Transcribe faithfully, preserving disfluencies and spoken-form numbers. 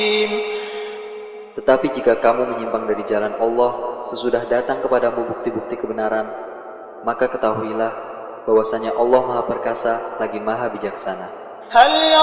Tetapi jika kamu menyimpang dari jalan Allah sesudah datang kepadamu bukti-bukti kebenaran, maka ketahuilah bahwasanya Allah Maha Perkasa lagi Maha Bijaksana.